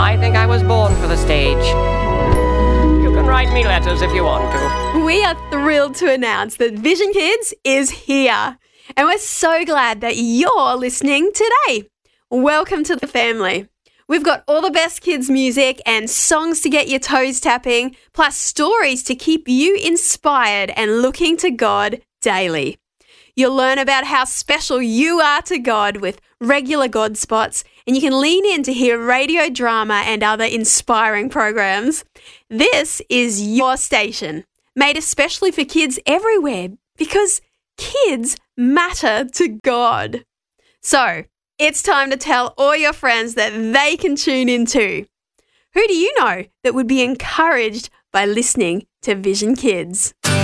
I think I was born for the stage. You can write me letters if you want to. We are thrilled to announce that Vision Kids is here. And we're so glad that you're listening today. Welcome to the family. We've got all the best kids' music and songs to get your toes tapping, plus stories to keep you inspired and looking to God daily. You'll learn about how special you are to God with regular God spots, and you can lean in to hear radio drama and other inspiring programs. This is your station, made especially for kids everywhere, because kids matter to God. So, it's time to tell all your friends that they can tune in too. Who do you know that would be encouraged by listening to Vision Kids?